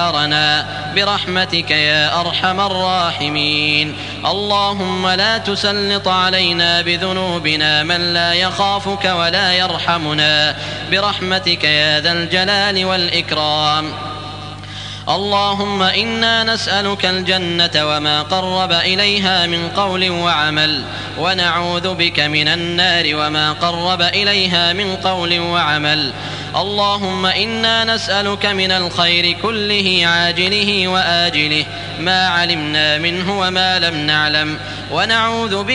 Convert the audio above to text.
برحمتك يا أرحم الراحمين. اللهم لا تسلط علينا بذنوبنا من لا يخافك ولا يرحمنا برحمتك يا ذا الجلال والإكرام. اللهم إنا نسألك الجنة وما قرب إليها من قول وعمل، ونعوذ بك من النار وما قرب إليها من قول وعمل. اللهم إنا نسألك من الخير كله عاجله وآجله ما علمنا منه وما لم نعلم، ونعوذ بك